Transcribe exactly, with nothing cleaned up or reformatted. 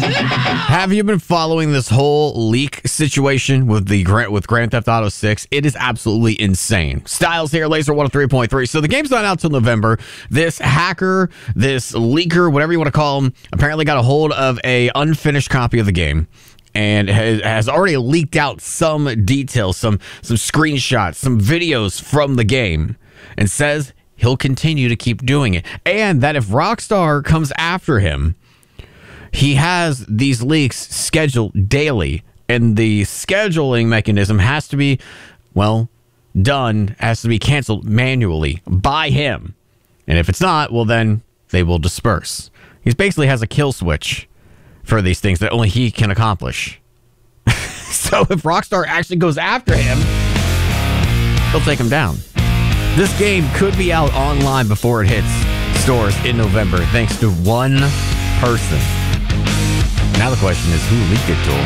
Have you been following this whole leak situation with the with Grand Theft Auto six? It is absolutely insane. Styles here, Laser one oh three point three. So the game's not out till November. This hacker, this leaker, whatever you want to call him, apparently got a hold of a unfinished copy of the game and has already leaked out some details, some some screenshots, some videos from the game, and says he'll continue to keep doing it. And that if Rockstar comes after him, he has these leaks scheduled daily, and the scheduling mechanism has to be, well, done, has to be canceled manually by him. And if it's not, well, then they will disperse. He basically has a kill switch for these things that only he can accomplish. So if Rockstar actually goes after him, they'll take him down. This game could be out online before it hits stores in November, thanks to one person. Now the question is, who leaked it to him?